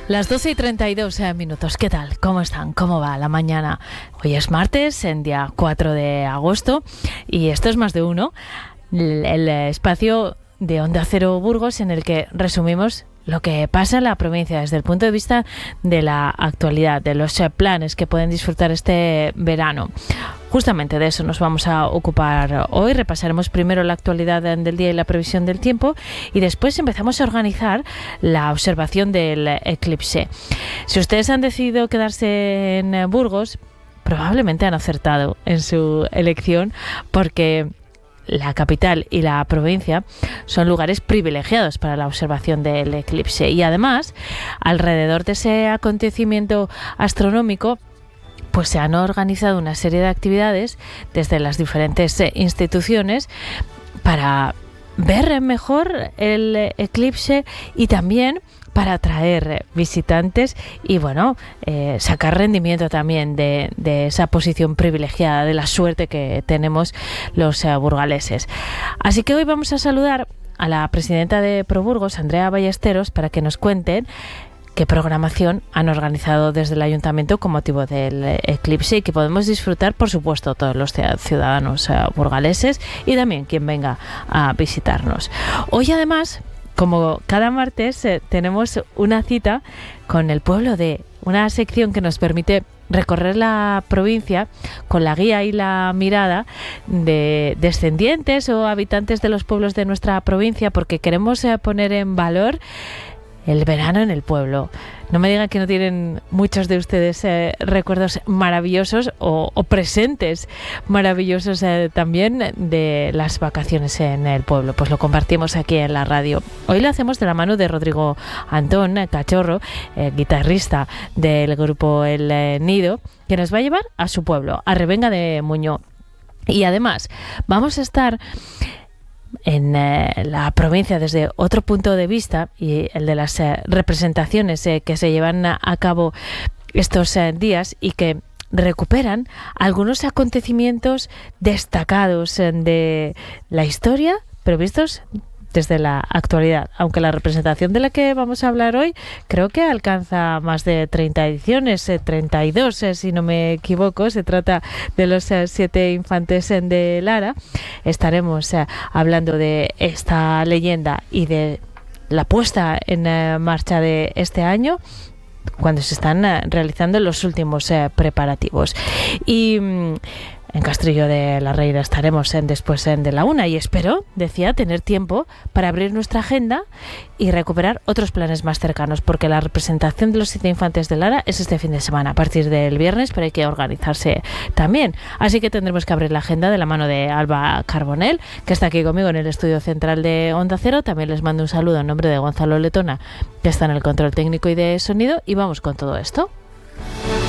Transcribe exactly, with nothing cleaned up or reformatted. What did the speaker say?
Las doce y treinta y dos minutos. ¿Qué tal? ¿Cómo están? ¿Cómo va la mañana? Hoy es martes, en día cuatro de agosto, y esto es Más de Uno, el, el espacio de Onda Cero Burgos en el que resumimos lo que pasa en la provincia desde el punto de vista de la actualidad, de los planes que pueden disfrutar este verano. Justamente de eso nos vamos a ocupar hoy. Repasaremos primero la actualidad del día y la previsión del tiempo, y después empezamos a organizar la observación del eclipse. Si ustedes han decidido quedarse en Burgos, probablemente han acertado en su elección, porque la capital y la provincia son lugares privilegiados para la observación del eclipse, y además alrededor de ese acontecimiento astronómico pues se han organizado una serie de actividades desde las diferentes instituciones para ver mejor el eclipse y también para atraer visitantes y, bueno, eh, sacar rendimiento también de, de esa posición privilegiada, de la suerte que tenemos los eh, burgaleses. Así que hoy vamos a saludar a la presidenta de ProBurgos, Andrea Ballesteros, para que nos cuenten qué programación han organizado desde el ayuntamiento con motivo del eclipse y que podemos disfrutar, por supuesto, todos los ciudadanos eh, burgaleses y también quien venga a visitarnos. Hoy, además, como cada martes, eh, tenemos una cita con el pueblo de una sección que nos permite recorrer la provincia con la guía y la mirada de descendientes o habitantes de los pueblos de nuestra provincia, porque queremos eh, poner en valor el verano en el pueblo. No me digan que no tienen muchos de ustedes eh, recuerdos maravillosos o, o presentes maravillosos eh, también de las vacaciones en el pueblo. Pues lo compartimos aquí en la radio. Hoy lo hacemos de la mano de Rodrigo Antón eh, Cachorro, eh, guitarrista del grupo El eh, Nido, que nos va a llevar a su pueblo, a Revenga de Muñó. Y además vamos a estar en eh, la provincia desde otro punto de vista, y el de las eh, representaciones eh, que se llevan a, a cabo estos eh, días y que recuperan algunos acontecimientos destacados eh, de la historia, pero vistos desde la actualidad, aunque la representación de la que vamos a hablar hoy creo que alcanza más de treinta ediciones, eh, treinta y dos eh, si no me equivoco. Se trata de los eh, siete infantes eh, de Lara. Estaremos eh, hablando de esta leyenda y de la puesta en eh, marcha de este año, cuando se están eh, realizando los últimos eh, preparativos. Y mm, en Castrillo de la Reina estaremos en, después en de la una, y espero, decía, tener tiempo para abrir nuestra agenda y recuperar otros planes más cercanos, porque la representación de los siete infantes de Lara es este fin de semana, a partir del viernes, pero hay que organizarse también. Así que tendremos que abrir la agenda de la mano de Alba Carbonell, que está aquí conmigo en el estudio central de Onda Cero. También les mando un saludo en nombre de Gonzalo Letona, que está en el control técnico y de sonido, y vamos con todo esto.